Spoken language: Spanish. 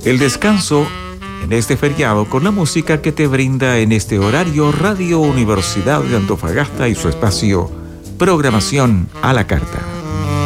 el descanso en este feriado con la música que te brinda en este horario Radio Universidad de Antofagasta y su espacio Programación a la Carta.